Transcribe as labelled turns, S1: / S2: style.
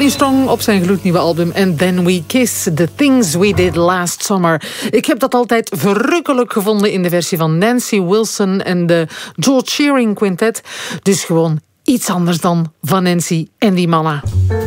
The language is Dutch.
S1: Rodney Strong op zijn gloednieuwe album And Then We Kiss, The Things We Did Last Summer. Ik heb dat altijd verrukkelijk gevonden in de versie van Nancy Wilson en de George Shearing Quintet. Dus gewoon iets anders dan van Nancy en die mannen.